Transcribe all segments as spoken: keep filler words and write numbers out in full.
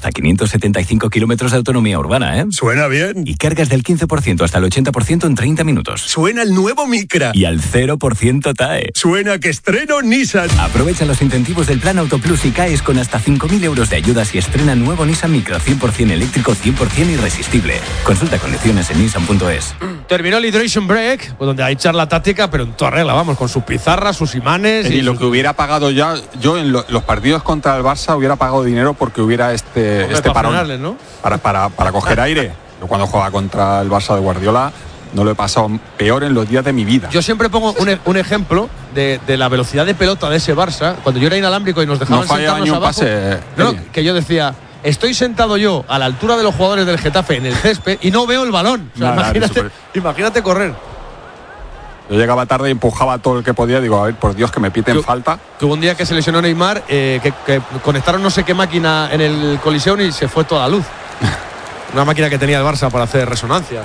hasta quinientos setenta y cinco kilómetros de autonomía urbana, ¿eh? Suena bien. Y cargas del quince por ciento hasta el ochenta por ciento en treinta minutos. Suena el nuevo Micra. Y al cero por ciento T A E. Suena que estreno Nissan. Aprovecha los incentivos del Plan Auto Plus y caes con hasta cinco mil euros de ayudas y estrena nuevo Nissan Micra cien por ciento eléctrico, cien por ciento irresistible. Consulta condiciones en nissan punto es. Terminó el Hydration Break, pues donde hay charla táctica, pero en toda regla, vamos, con sus pizarras, sus imanes. Y, y lo sus... que hubiera pagado ya, yo en lo, los partidos contra el Barça hubiera pagado dinero porque hubiera este, Hombre, este para parón. frenarles, ¿no? Para, para, para coger aire. Yo cuando jugaba contra el Barça de Guardiola no lo he pasado peor en los días de mi vida. Yo siempre pongo un, un ejemplo de, de la velocidad de pelota de ese Barça. Cuando yo era inalámbrico y nos dejaban no falla sentarnos ni un abajo, pase. no, que yo decía, estoy sentado yo a la altura de los jugadores del Getafe en el césped y no veo el balón. O sea, Nada, imagínate, super... imagínate correr. Yo llegaba tarde y empujaba todo el que podía. Digo, a ver, por Dios, que me piten que, falta. Que hubo un día que se lesionó Neymar, eh, que, que conectaron no sé qué máquina en el Coliseum y se fue toda la luz. Una máquina que tenía el Barça para hacer resonancias.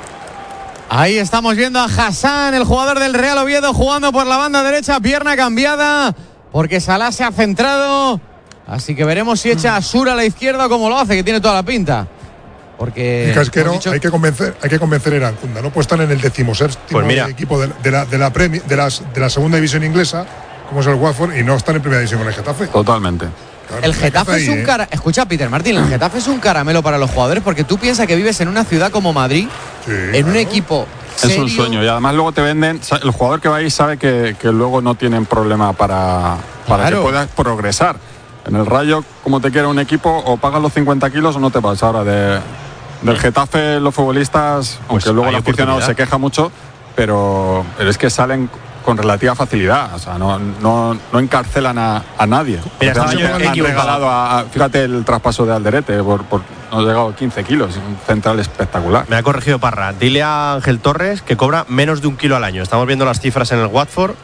Ahí estamos viendo a Hassan, el jugador del Real Oviedo, jugando por la banda derecha, pierna cambiada, porque Salah se ha centrado. Así que veremos si echa a Sur a la izquierda como lo hace, que tiene toda la pinta. Porque y Casquero, dicho... hay que convencer, hay que convencer a Irankunda, no puede estar en el decimoséptimo pues mira. equipo de, de, la, de, la Premier, de, las, de la segunda división inglesa, como es el Watford, y no está en primera división con el Getafe. Totalmente. Claro, el Getafe ahí, es un ¿eh? cara... Escucha, Peter Martín, el Getafe es un caramelo para los jugadores, porque tú piensas que vives en una ciudad como Madrid, sí, en claro. un equipo serio. Es un sueño y además luego te venden, el jugador que va ahí sabe que, que luego no tienen problema para, para claro. que puedas progresar. En el Rayo, como te quiera un equipo, o pagas los cincuenta kilos o no te vas. Ahora de, del Getafe los futbolistas, Pues aunque luego hay el aficionado oportunidad. se queja mucho, pero, pero es que salen con relativa facilidad, o sea, no, no, no encarcelan a, a nadie. Mira, estaba yo han equivocado. regalado a, a, fíjate el traspaso de Alderete, por, por, nos ha llegado quince kilos, un central espectacular. Me ha corregido Parra. Dile a Ángel Torres que cobra menos de un kilo al año. Estamos viendo las cifras en el Watford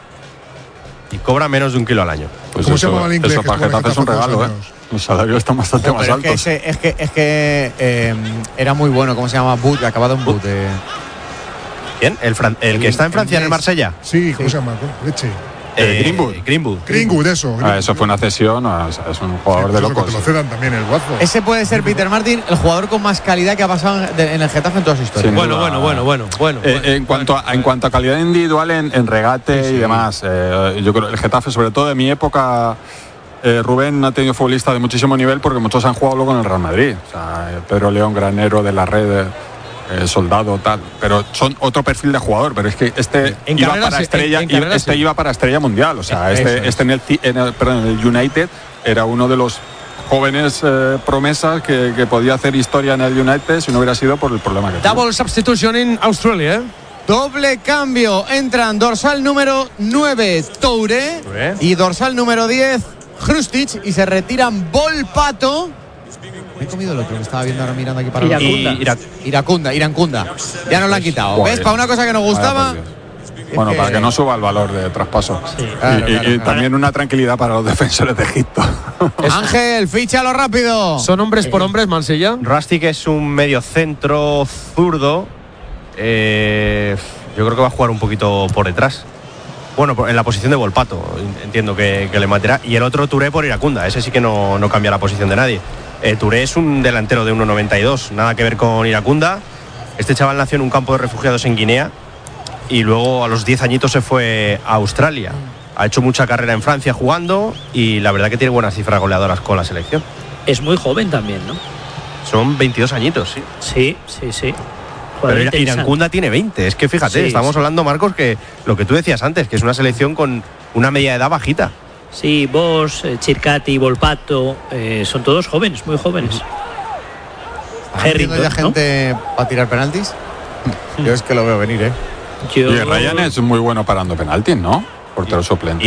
y cobra menos de un kilo al año. Pues ¿Cómo eso, se llamaba el inglés eso que para estuvo en Getafe es un Getafe regalo, hace ¿eh? dos años? Los salarios están bastante Oh, más pero es que, altos. ese, es que, es que eh, era muy bueno, ¿cómo se llama? Boot, acabado en Boot. Eh. ¿Quién? El, Fran- el que está en Francia, en el Marsella. Sí, ¿cómo Sí. se llama? Leche. Eh, Greenwood. Greenwood. Greenwood, eso. Ah, eso fue una cesión, o sea, es un jugador Sí, de eso, que locos. te lo cedan también el Watford. Ese puede ser, Peter Martin, el jugador con más calidad que ha pasado en, de, en el Getafe en toda su historia. Sin Bueno, duda. bueno, bueno, bueno, bueno. Eh, bueno. en, cuanto a, en cuanto a calidad individual en, en regate Sí, sí. y demás, eh, yo creo el Getafe, sobre todo de mi época, eh, Rubén ha tenido futbolistas de muchísimo nivel porque muchos han jugado luego en el Real Madrid. O sea, eh, Pedro León, Granero, de la Red, eh, Soldado, tal. Pero son otro perfil de jugador. Pero es que este En iba carrera para sí, estrella, en- en carrera este sí. iba para estrella mundial. O sea, Eso este, es. este en el, en el- perdón, en el United era uno de los jóvenes eh, promesas que, que podía hacer historia en el United si no hubiera sido por el problema que tuvo. Double substitution in Australia, ¿eh? Doble cambio. Entran dorsal número nueve, Toure, Toure. y dorsal número diez, Hrustic, y se retiran Volpato. Me he comido el otro, me estaba viendo ahora mirando aquí para el Y Ira- Iracunda, Irancunda. Ya nos lo han quitado. Joder. ¿Ves? Para una cosa que nos Vaya gustaba. por Dios. Bueno, que- para que no suba el valor de traspaso. Claro, y y- claro, y claro. también una tranquilidad para los defensores de Egipto. Ángel, fíchalo rápido. Son hombres por hombres, Mansilla. Rustic es un medio centro zurdo. Eh, yo creo que va a jugar un poquito por detrás. Bueno, por- en la posición de Volpato, entiendo que, que le matará. Y el otro Touré por Iracunda, ese sí que no, no cambia la posición de nadie. Eh, Touré es un delantero de uno noventa y dos, nada que ver con Iracunda. Este chaval nació en un campo de refugiados en Guinea y luego a los diez añitos se fue a Australia. Ha hecho mucha carrera en Francia jugando y la verdad que tiene buenas cifras goleadoras con la selección. Es muy joven también, ¿no? Son veintidós añitos, sí. Sí, sí, sí. Pero Jugador Ira- interesante. Irancunda tiene veinte. Es que fíjate, Sí, estamos sí. hablando, Marcos, que lo que tú decías antes, que es una selección con una media edad bajita. Sí, Bosch, eh, Chircati, Volpato, eh, son todos jóvenes, muy jóvenes. ¿Están viendo ya Harrington, ¿no? gente para tirar penaltis? Yo es que lo veo venir, ¿eh? Yo- Y Ryan es muy bueno parando penaltis, ¿no? Portero suplente.